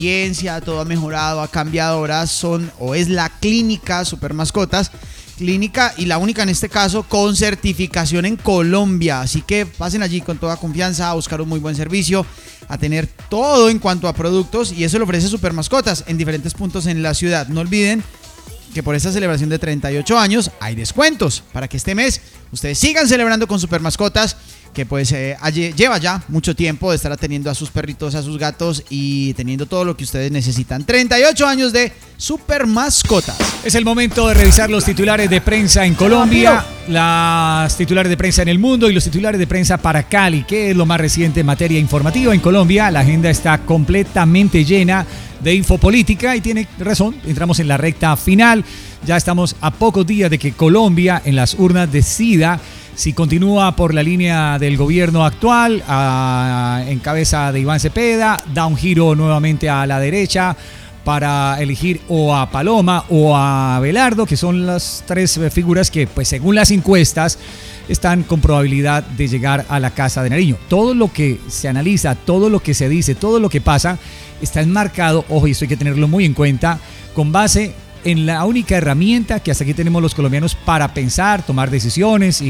todo ha mejorado, ha cambiado. Ahora es la clínica Super Mascotas, clínica y la única en este caso con certificación en Colombia. Así que pasen allí con toda confianza a buscar un muy buen servicio, a tener todo en cuanto a productos, y eso lo ofrece Super Mascotas en diferentes puntos en la ciudad. No olviden que por esta celebración de 38 años hay descuentos para que este mes ustedes sigan celebrando con Super Mascotas, que pues lleva ya mucho tiempo de estar atendiendo a sus perritos, a sus gatos y teniendo todo lo que ustedes necesitan. 38 años de Super Mascotas. Es el momento de revisar los titulares de prensa en Colombia, las titulares de prensa en el mundo y los titulares de prensa para Cali, que es lo más reciente en materia informativa en Colombia. La agenda está completamente llena de infopolítica y tiene razón, entramos en la recta final. Ya estamos a pocos días de que Colombia en las urnas decida si continúa por la línea del gobierno actual, en cabeza de Iván Cepeda, da un giro nuevamente a la derecha para elegir o a Paloma o a Abelardo, que son las tres figuras que, pues según las encuestas, están con probabilidad de llegar a la Casa de Nariño. Todo lo que se analiza, todo lo que se dice, todo lo que pasa, está enmarcado, ojo, y esto hay que tenerlo muy en cuenta, con base en la única herramienta que hasta aquí tenemos los colombianos para pensar, tomar decisiones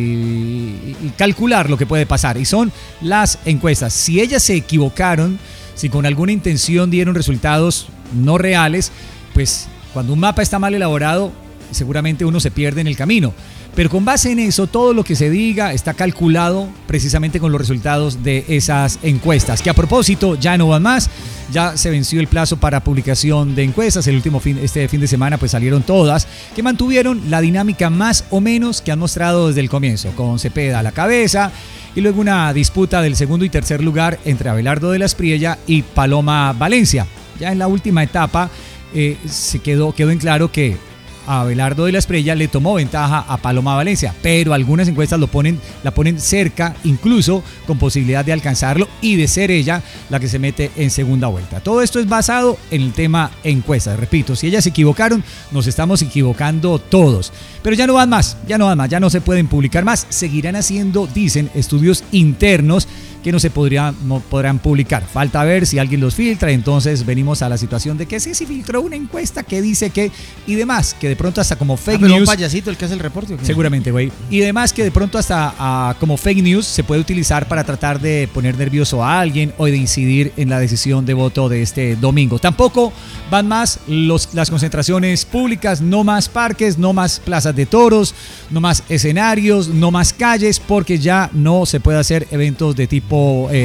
y calcular lo que puede pasar, y son las encuestas. Si ellas se equivocaron, si con alguna intención dieron resultados no reales, pues cuando un mapa está mal elaborado, seguramente uno se pierde en el camino. Pero con base en eso, todo lo que se diga está calculado precisamente con los resultados de esas encuestas, que a propósito ya no van más, ya se venció el plazo para publicación de encuestas. Este fin de semana pues salieron todas, que mantuvieron la dinámica más o menos que han mostrado desde el comienzo, con Cepeda a la cabeza y luego una disputa del segundo y tercer lugar entre Abelardo de la Espriella y Paloma Valencia. Ya en la última etapa se quedó en claro que a Abelardo de la Espriella le tomó ventaja a Paloma Valencia, pero algunas encuestas la ponen cerca, incluso con posibilidad de alcanzarlo y de ser ella la que se mete en segunda vuelta. Todo esto es basado en el tema encuestas. Repito, si ellas se equivocaron, nos estamos equivocando todos. Pero ya no van más, ya no se pueden publicar más. Seguirán haciendo, dicen, estudios internos que no podrán publicar. Falta ver si alguien los filtra, entonces venimos a la situación de que sí filtró una encuesta que dice que y demás, que de pronto hasta como fake news. Un payasito el que hace el reporte, ¿o qué? Seguramente, güey. Y demás que de pronto hasta como fake news se puede utilizar para tratar de poner nervioso a alguien o de incidir en la decisión de voto de este domingo. Tampoco van más las concentraciones públicas, no más parques, no más plazas de toros, no más escenarios, no más calles, porque ya no se puede hacer eventos de tipo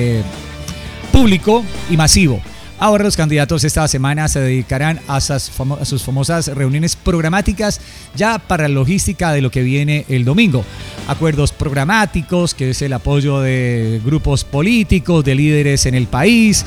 público y masivo. Ahora los candidatos esta semana se dedicarán a sus famosas reuniones programáticas ya para la logística de lo que viene el domingo. Acuerdos programáticos, que es el apoyo de grupos políticos, de líderes en el país,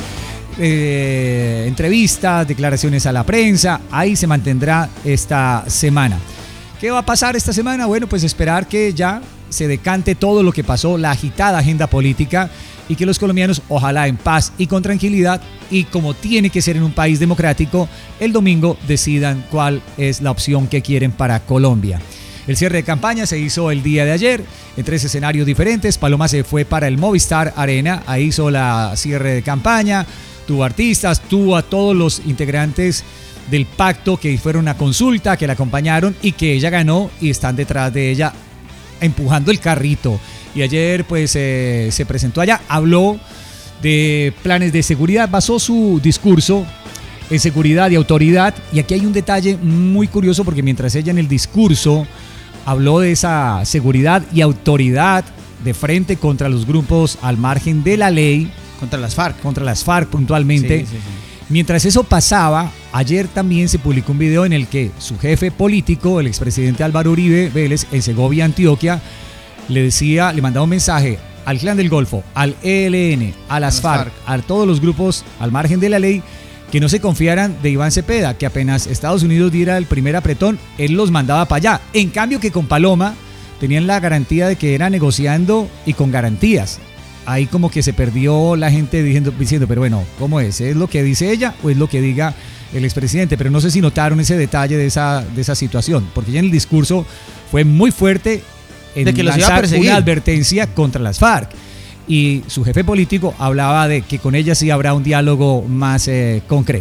entrevistas, declaraciones a la prensa. Ahí se mantendrá esta semana. ¿Qué va a pasar esta semana? Bueno, pues esperar que ya se decante todo lo que pasó, la agitada agenda política, y que los colombianos, ojalá en paz y con tranquilidad, y como tiene que ser en un país democrático, el domingo decidan cuál es la opción que quieren para Colombia. El cierre de campaña se hizo el día de ayer en 3 escenarios diferentes. Paloma se fue para el Movistar Arena, ahí hizo la cierre de campaña, tuvo artistas, tuvo a todos los integrantes del pacto que fueron a consulta, que la acompañaron y que ella ganó y están detrás de ella empujando el carrito. Y ayer pues se presentó allá, habló de planes de seguridad, basó su discurso en seguridad y autoridad. Y aquí hay un detalle muy curioso, porque mientras ella en el discurso habló de esa seguridad y autoridad de frente contra los grupos al margen de la ley, contra las FARC puntualmente, sí. Mientras eso pasaba, ayer también se publicó un video en el que su jefe político, el expresidente Álvaro Uribe Vélez, en Segovia, Antioquia, le mandaba un mensaje al Clan del Golfo, al ELN, a las FARC, a todos los grupos al margen de la ley, que no se confiaran de Iván Cepeda, que apenas Estados Unidos diera el primer apretón, él los mandaba para allá. En cambio que con Paloma tenían la garantía de que era negociando y con garantías. Ahí como que se perdió la gente diciendo, pero bueno, ¿cómo es? ¿Es lo que dice ella o es lo que diga el expresidente? Pero no sé si notaron ese detalle de esa situación, porque ya en el discurso fue muy fuerte en de que los lanzar iba a perseguir, una advertencia contra las FARC. y su jefe político hablaba de que con ella sí habrá un diálogo más concreto.